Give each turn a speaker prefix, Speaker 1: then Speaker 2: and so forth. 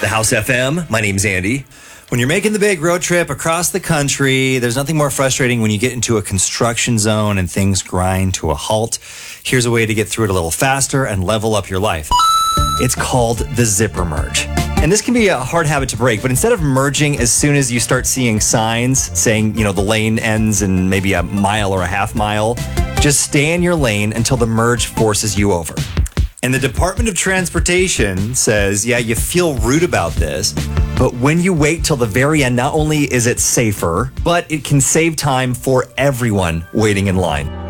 Speaker 1: The House FM. My name's Andy.
Speaker 2: When you're making the big road trip across the country, there's nothing more frustrating when you get into a construction zone and things grind to a halt. Here's a way to get through it a little faster and level up your life. It's called the zipper merge. And this can be a hard habit to break, but instead of merging as soon as you start seeing signs saying, the lane ends in maybe a mile or a half mile, just stay in your lane until the merge forces you over. And the Department of Transportation says, you feel rude about this, but when you wait till the very end, not only is it safer, but it can save time for everyone waiting in line.